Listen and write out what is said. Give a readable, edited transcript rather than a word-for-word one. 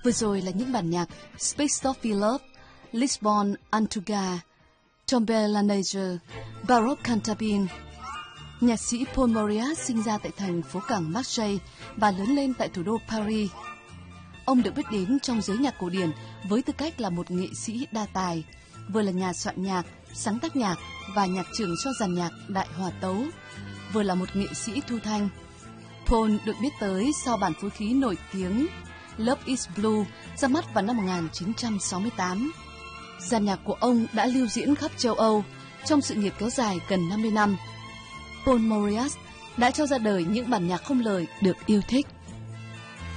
Vừa rồi là những bản nhạc Space Sophie Love, Lisbon Antuga, Tombe La Neige, Baroque Cantabile. Nhạc sĩ Paul Mauriat sinh ra tại thành phố cảng Marseille và lớn lên tại thủ đô Paris. Ông được biết đến trong giới nhạc cổ điển với tư cách là một nghệ sĩ đa tài, vừa là nhà soạn nhạc, sáng tác nhạc và nhạc trưởng cho dàn nhạc Đại Hòa Tấu, vừa là một nghệ sĩ thu thanh. Paul được biết tới sau bản phối khí nổi tiếng Love is Blue ra mắt vào năm 1968. Dàn nhạc của ông đã lưu diễn khắp châu Âu trong sự nghiệp kéo dài gần 50 năm. Paul Mauriat đã cho ra đời những bản nhạc không lời được yêu thích.